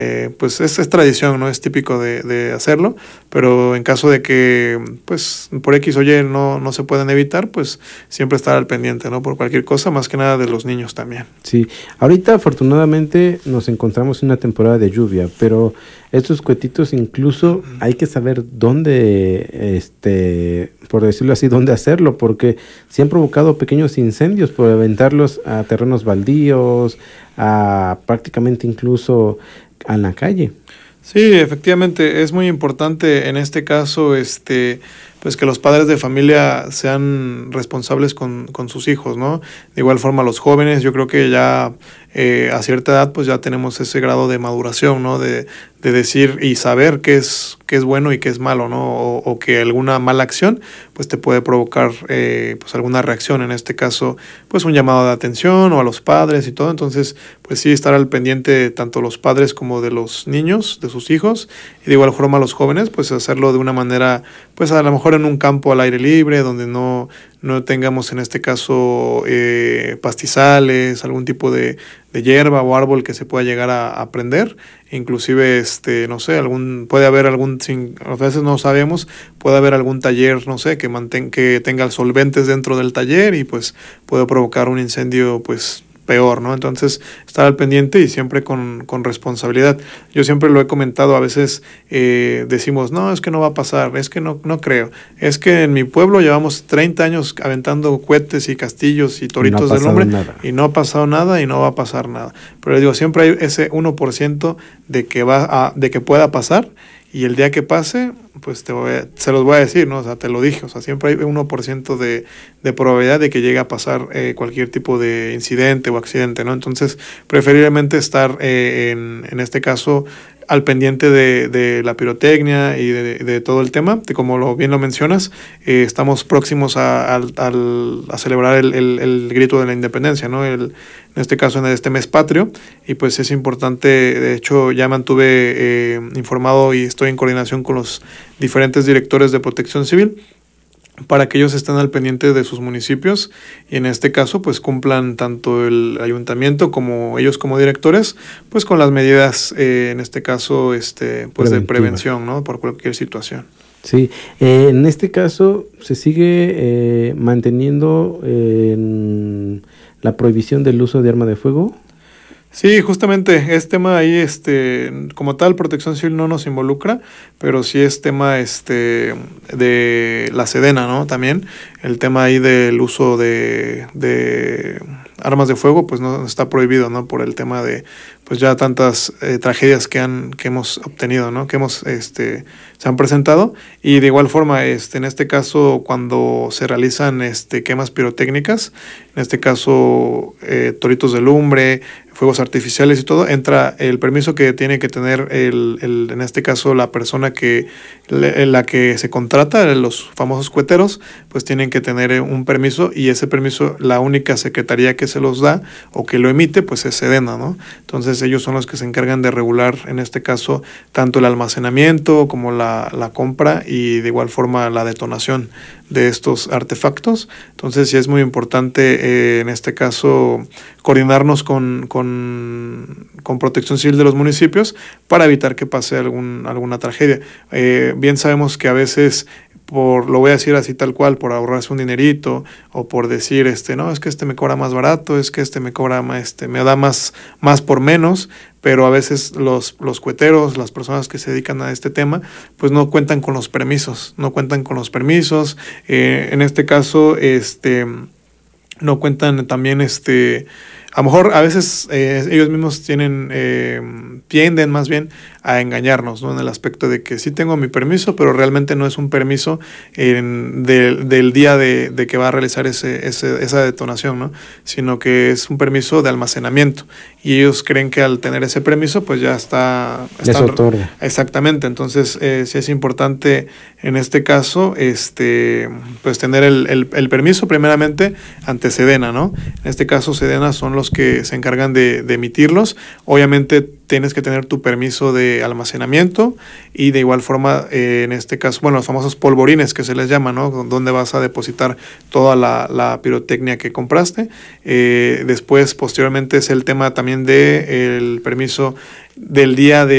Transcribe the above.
pues es tradición, ¿no? Es típico de hacerlo, pero en caso de que, pues, por X o Y no se puedan evitar, pues siempre estar al pendiente, ¿no? Por cualquier cosa, más que nada de los niños también. Sí, ahorita afortunadamente nos encontramos en una temporada de lluvia, pero estos cuetitos incluso hay que saber dónde, por decirlo así, dónde hacerlo, porque se han provocado pequeños incendios por aventarlos a terrenos baldíos, a prácticamente incluso a la calle. Sí, efectivamente, es muy importante en este caso, pues que los padres de familia sean responsables con sus hijos, ¿no? De igual forma los jóvenes, yo creo que ya a cierta edad pues ya tenemos ese grado de maduración, ¿no? De decir y saber qué es bueno y qué es malo, ¿no? O que alguna mala acción pues te puede provocar pues alguna reacción, en este caso pues un llamado de atención o a los padres y todo. Entonces pues sí, estar al pendiente tanto los padres como de los niños, de sus hijos, y de igual forma los jóvenes pues hacerlo de una manera pues a lo mejor en un campo al aire libre donde no tengamos en este caso pastizales, algún tipo de hierba o árbol que se pueda llegar a prender. Inclusive no sé, puede haber a veces no sabemos, puede haber algún taller, no sé, que tenga solventes dentro del taller y pues puede provocar un incendio pues peor, ¿no? Entonces, estar al pendiente y siempre con responsabilidad. Yo siempre lo he comentado, a veces decimos, no, es que no va a pasar, es que no creo. Es que en mi pueblo llevamos 30 años aventando cohetes y castillos y toritos del hombre y no ha pasado nada y no va a pasar nada. Pero digo, siempre hay ese 1% de que pueda pasar. Y el día que pase, pues se los voy a decir, ¿no? O sea, te lo dije, o sea, siempre hay 1% de probabilidad de que llegue a pasar cualquier tipo de incidente o accidente, ¿no? Entonces, preferiblemente estar en este caso al pendiente de la pirotecnia y de todo el tema. Como bien lo mencionas, estamos próximos a celebrar el grito de la independencia, ¿no? En este caso, en este mes patrio, y pues es importante, de hecho ya mantuve informado y estoy en coordinación con los diferentes directores de Protección Civil para que ellos estén al pendiente de sus municipios y en este caso pues cumplan tanto el ayuntamiento como ellos como directores pues con las medidas en este caso pues de prevención, ¿no? Por cualquier situación. Sí, en este caso se sigue manteniendo la prohibición del uso de arma de fuego. Sí, justamente es tema ahí, como tal, Protección Civil no nos involucra, pero sí es tema de la Sedena, ¿no? También el tema ahí del uso de armas de fuego, pues no está prohibido, ¿no? Por el tema de, pues ya tantas tragedias que hemos obtenido, ¿no? Que se han presentado. Y de igual forma, en este caso, cuando se realizan quemas pirotécnicas, en este caso toritos de lumbre, fuegos artificiales y todo, entra el permiso que tiene que tener en este caso la persona la que se contrata, los famosos cueteros, pues tienen que tener un permiso, y ese permiso la única secretaría que se los da o que lo emite pues es Sedena, ¿no? Entonces ellos son los que se encargan de regular en este caso tanto el almacenamiento como la compra y de igual forma la detonación de estos artefactos. Entonces sí es muy importante en este caso coordinarnos con Protección Civil de los municipios para evitar que pase alguna tragedia. Bien sabemos que a veces, lo voy a decir así tal cual, por ahorrarse un dinerito o por decir, no, es que me cobra más barato, es que me cobra me da más por menos, pero a veces los cueteros, las personas que se dedican a este tema, pues no cuentan con los permisos, en este caso, no cuentan también, a lo mejor a veces ellos mismos tienden más bien a engañarnos, ¿no? En el aspecto de que sí tengo mi permiso, pero realmente no es un permiso del día de que va a realizar esa detonación, ¿no? Sino que es un permiso de almacenamiento. Y ellos creen que al tener ese permiso, pues ya está... Eso otorga. Exactamente. Entonces, sí es importante en este caso, pues tener el permiso primeramente ante Sedena, ¿no? En este caso, Sedena son los que se encargan de emitirlos. Obviamente, tienes que tener tu permiso de almacenamiento y de igual forma, en este caso, los famosos polvorines que se les llama, ¿no? Donde vas a depositar toda la pirotecnia que compraste. Después, posteriormente, es el tema también del permiso del día de